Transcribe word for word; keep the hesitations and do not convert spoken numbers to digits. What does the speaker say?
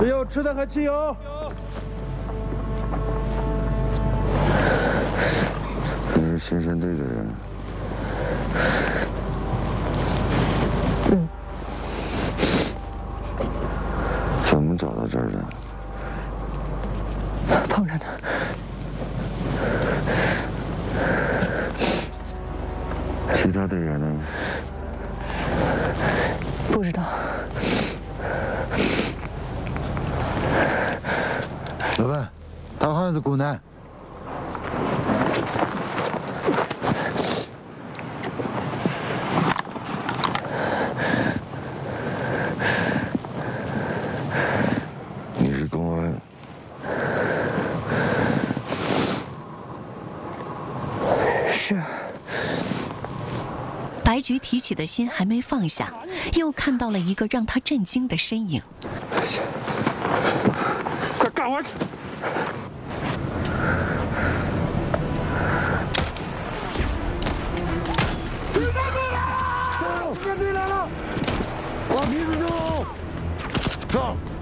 只有吃的和汽油。 你是先山队的人。 嗯。 怎么找到这儿的？ 碰上的。 其他队员呢？ 不知道。 老板，他好像是孤男。 你是公安？ 是。 白菊提起的心还没放下，又看到了一个让他震惊的身影。 快干活去！你站住了！站住！面对来了！ 把皮子救！上！